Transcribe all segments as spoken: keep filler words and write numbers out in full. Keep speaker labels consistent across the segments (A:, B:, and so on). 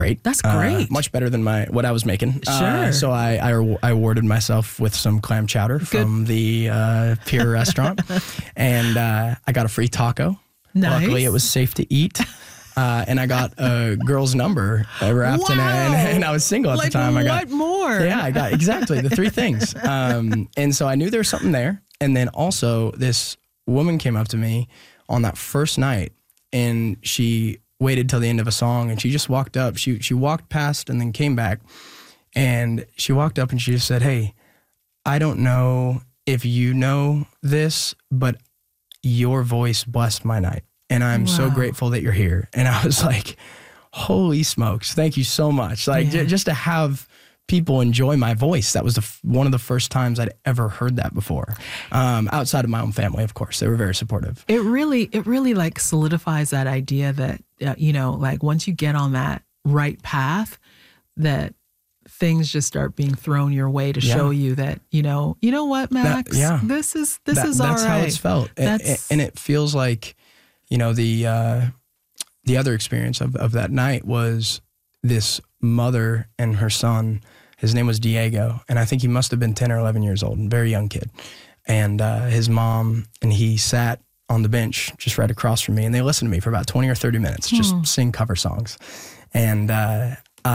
A: great.
B: That's great.
A: Uh, much better than my what I was making.
B: Sure.
A: Uh, so I, I I awarded myself with some clam chowder
B: Good.
A: from the uh, Pier restaurant, and uh, I got a free taco.
B: Nice.
A: Luckily, it was safe to eat. Uh, and I got a girl's number uh, wrapped
B: wow.
A: in it, and, and I was single at
B: like,
A: the time. I got
B: what more?
A: Yeah, I got exactly the three things. Um, and so I knew there was something there. And then also this woman came up to me on that first night, and she waited till the end of a song, and she just walked up. She she walked past and then came back, and she walked up and she just said, "Hey, I don't know if you know this, but your voice blessed my night. And I'm
B: wow.
A: so grateful that you're here." And I was like, holy smokes, thank you so much. Like
B: yeah.
A: j- just to have people enjoy my voice. That was the f- one of the first times I'd ever heard that before. Um, outside of my own family, of course, they were very supportive.
B: It really, it really like solidifies that idea that, uh, you know, like once you get on that right path, that things just start being thrown your way to
A: Yeah.
B: show you that, you know, you know what, Max,
A: That- yeah.
B: this is, this
A: That-
B: is
A: that's
B: all right.
A: how it's felt. And,
B: That's-
A: and it feels like, you know, the, uh, the other experience of, of that night was this mother and her son. His name was Diego, and I think he must have been ten or eleven years old, a very young kid. And uh, his mom and he sat on the bench just right across from me, and they listened to me for about twenty or thirty minutes, just
B: Hmm.
A: sing cover songs. And uh,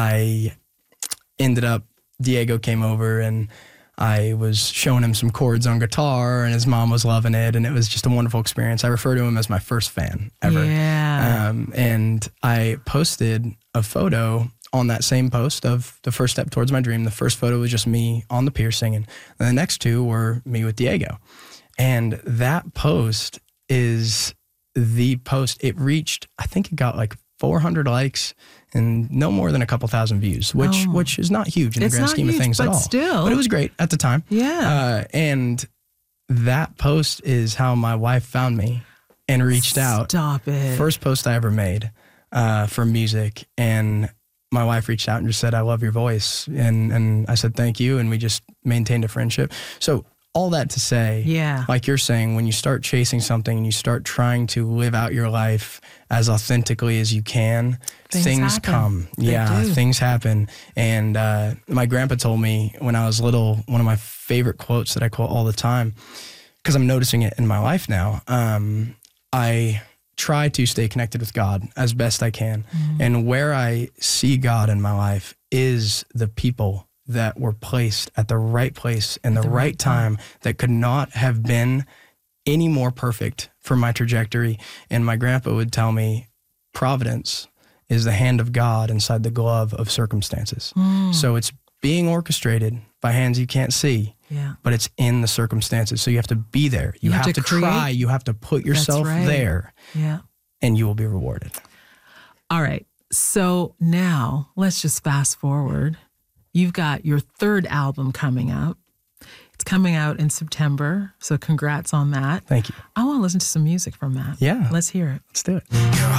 A: I ended up, Diego came over, and I was showing him some chords on guitar, and his mom was loving it, and it was just a wonderful experience. I refer to him as my first fan ever.
B: Yeah.
A: Um, and I posted a photo on that same post of the first step towards my dream. The first photo was just me on the pier singing. And the next two were me with Diego. And that post is the post. It reached, I think it got like four hundred likes and no more than a couple thousand views, which
B: Oh.
A: which is not huge in
B: It's
A: the grand
B: not
A: scheme
B: huge,
A: of things
B: but
A: at all.
B: still.
A: But it was great at the time.
B: Yeah.
A: Uh, and that post is how my wife found me and reached out.
B: Stop it.
A: First post I ever made uh, for music, and my wife reached out and just said, "I love your voice," and and I said, "Thank you," and we just maintained a friendship. So all that to say,
B: Yeah.
A: like you're saying, when you start chasing something and you start trying to live out your life as authentically as you can,
B: Things
A: things,
B: happen.
A: come.
B: They
A: yeah,
B: do.
A: things happen. And uh, my grandpa told me when I was little, one of my favorite quotes that I quote all the time, because I'm noticing it in my life now. Um, I try to stay connected with God as best I can.
B: Mm-hmm.
A: And where I see God in my life is the people that were placed at the right place in the,
B: the
A: right,
B: right time.
A: time that could not have been any more perfect for my trajectory. And my grandpa would tell me, providence is the hand of God inside the glove of circumstances.
B: Mm.
A: So it's being orchestrated by hands you can't see,
B: Yeah.
A: but it's in the circumstances. So you have to be there. You,
B: You have
A: have,
B: to
A: to,
B: create.
A: try. You have to put yourself
B: right.
A: there,
B: Yeah.
A: and you will be rewarded.
B: All right. So now let's just fast forward. You've got your third album coming out. It's coming out in September. So congrats on that.
A: Thank you.
B: I want to listen to some music from that.
A: Yeah.
B: Let's hear it.
A: Let's do it.